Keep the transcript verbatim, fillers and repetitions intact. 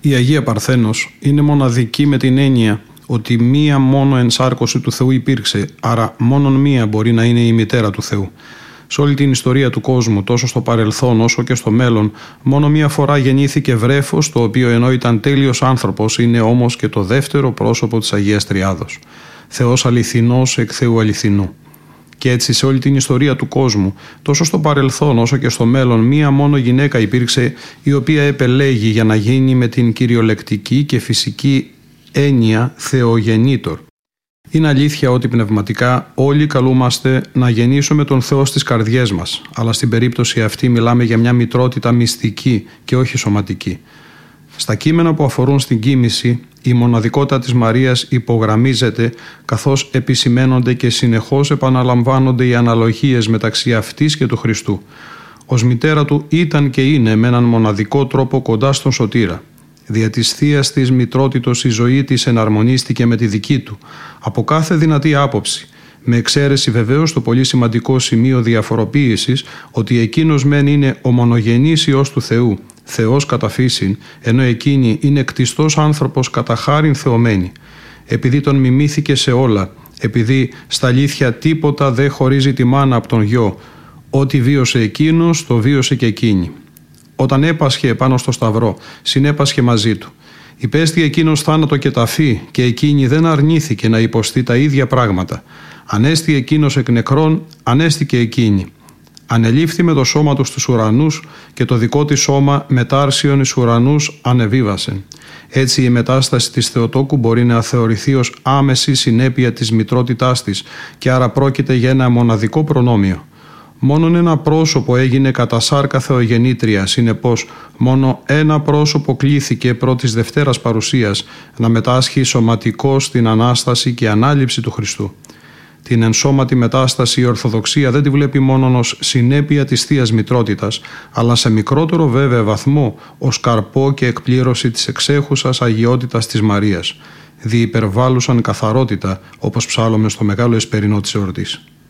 Η Αγία Παρθένος είναι μοναδική με την έννοια ότι μία μόνο ενσάρκωση του Θεού υπήρξε, άρα μόνον μία μπορεί να είναι η μητέρα του Θεού. Σε όλη την ιστορία του κόσμου, τόσο στο παρελθόν όσο και στο μέλλον, μόνο μία φορά γεννήθηκε βρέφος, το οποίο ενώ ήταν τέλειος άνθρωπος, είναι όμως και το δεύτερο πρόσωπο της Αγίας Τριάδος. Θεός αληθινός εκ Θεού αληθινού. Και έτσι σε όλη την ιστορία του κόσμου, τόσο στο παρελθόν όσο και στο μέλλον, μία μόνο γυναίκα υπήρξε, η οποία επελέγει για να γίνει με την κυριολεκτική και φυσική έννοια Θεογεννήτορ. Είναι αλήθεια ότι πνευματικά όλοι καλούμαστε να γεννήσουμε τον Θεό στις καρδιές μας, αλλά στην περίπτωση αυτή μιλάμε για μια μητρότητα μυστική και όχι σωματική. Στα κείμενα που αφορούν στην κοίμηση, η μοναδικότητα της Μαρίας υπογραμμίζεται, καθώς επισημαίνονται και συνεχώς επαναλαμβάνονται οι αναλογίες μεταξύ αυτής και του Χριστού. Ως μητέρα του ήταν και είναι με έναν μοναδικό τρόπο κοντά στον Σωτήρα. Δια της θείας της μητρότητος η ζωή της εναρμονίστηκε με τη δική του, από κάθε δυνατή άποψη, με εξαίρεση βεβαίως το πολύ σημαντικό σημείο διαφοροποίησης ότι εκείνος μεν είναι ο μονογενής Υιός του Θεού, Θεός κατά φύσιν, ενώ εκείνη είναι κτιστός άνθρωπος κατά χάριν θεωμένη. Επειδή τον μιμήθηκε σε όλα, επειδή στα αλήθεια τίποτα δεν χωρίζει τη μάνα από τον γιο, ό,τι βίωσε εκείνος το βίωσε και εκείνη. Όταν έπασχε πάνω στο σταυρό, συνέπασχε μαζί του. Υπέστη εκείνος θάνατο και ταφή και εκείνη δεν αρνήθηκε να υποστεί τα ίδια πράγματα. Ανέστη εκείνος εκ νεκρών, ανέστη και εκείνη. Ανελήφθη με το σώμα του στους ουρανούς και το δικό της σώμα μετάρσιον εις ουρανούς ανεβίβασε. Έτσι η μετάσταση της Θεοτόκου μπορεί να θεωρηθεί ως άμεση συνέπεια της μητρότητάς της και άρα πρόκειται για ένα μοναδικό προνόμιο. Μόνον ένα πρόσωπο έγινε κατά σάρκα Θεογεννήτρια, συνεπώς μόνο ένα πρόσωπο κλήθηκε πρώτης Δευτέρας παρουσίας να μετάσχει σωματικός στην Ανάσταση και Ανάληψη του Χριστού. Την ενσώματη μετάσταση η Ορθοδοξία δεν τη βλέπει μόνο ως συνέπεια της Θείας Μητρότητας, αλλά σε μικρότερο βέβαια βαθμό ως καρπό και εκπλήρωση της εξέχουσας αγιότητας της Μαρίας, διυπερβάλλουσαν καθαρότητα, όπως ψάλλουμε στο μεγάλο εσπερινό της εορτής.